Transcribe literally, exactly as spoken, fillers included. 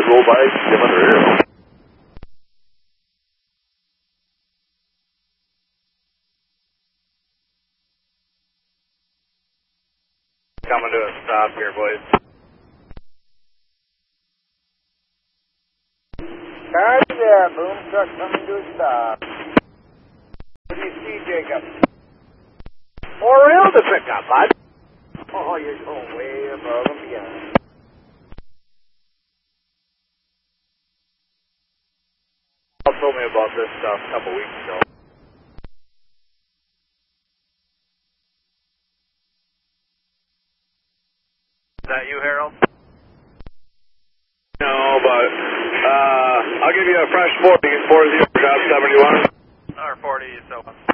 roll by seven rear. Coming to a stop here, boys. Copy that, boom truck coming to a stop. What do you see, Jacob? Four rail to pick up, bud. Oh, you're going way above and beyond. Paul told me about this stuff a couple weeks ago. Is that you, Harold? No, but uh, I'll give you a fresh forty, four zero, job seventy-one. Or forty, so.